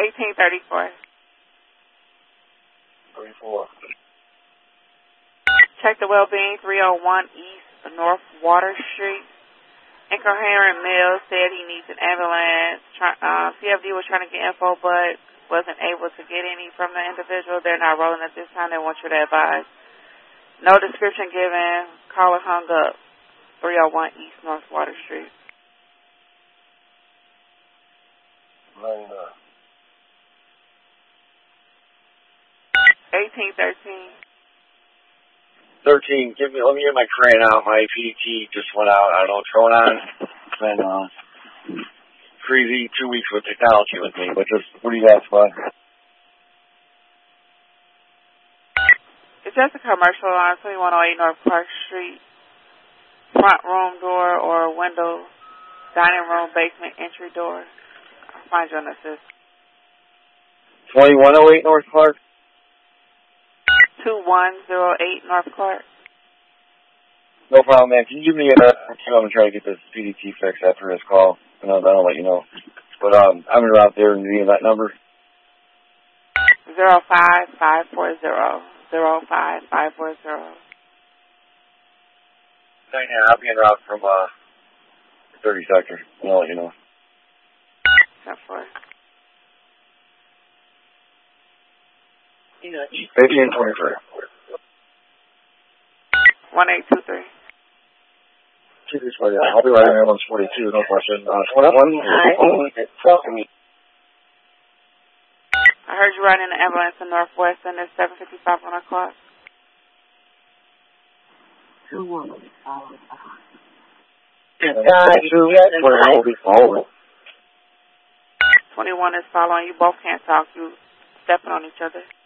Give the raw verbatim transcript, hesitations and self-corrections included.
eighteen thirty-four. thirty-four. Check the well-being, three oh one East North Water Street. Incoherent Mills said he needs an ambulance. Try, uh, C F D was trying to get info, but wasn't able to get any from the individual. They're not rolling at this time. They want you to advise. No description given. Caller hung up. three oh one East North Water Street. Right, uh, eighteen thirteen. thirteen, give me, let me get my crayon out. My P D T just went out. I don't know what's going on. It's been, uh, crazy two weeks with technology with me, but just, what do you got, Spud? It's just a commercial on twenty-one oh eight North Park Street. Front room door or window, dining room, basement, entry door. I'll find you on the system. twenty-one oh eight North Clark? two one oh eight North Clark. No problem, man. Can you give me a, I'm going to try to get this P D T fixed after this call, and I'll, I'll let you know. But, um, I'm going to out there and give you that number. Zero five five four zero. Zero five five four zero. Yeah, I'll be en route from, uh, thirty sector, and I'll let you know. ten four. fifteen twenty-three. one eight two three. I'll be right on ambulance forty-two, no question. Uh, one, one, talk to me. I heard you riding in the ambulance in Northwest, and it's seven fifty-five on o'clock. Two one. twenty-one will be following. twenty-one is following. You both can't talk. You stepping on each other.